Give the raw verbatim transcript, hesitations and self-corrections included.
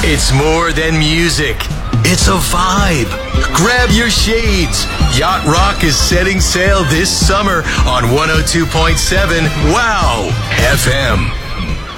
It's more than music. It's a vibe. Grab your shades. Yacht Rock is setting sail this summer on one oh two point seven Wow F M.